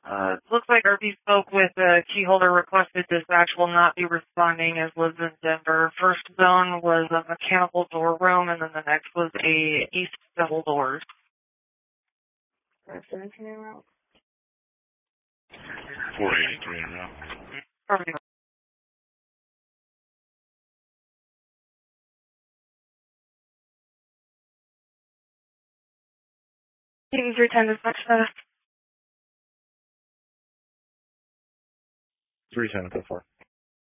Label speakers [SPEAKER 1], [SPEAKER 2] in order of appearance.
[SPEAKER 1] Looks like RP spoke with key holder, requested dispatch will not be responding as lives in Denver. First zone was a mechanical door room, and then the next was a east double doors. 517 en route.
[SPEAKER 2] 483 en route.
[SPEAKER 1] Perfect. Team 310 dispatch status.
[SPEAKER 2] 3704.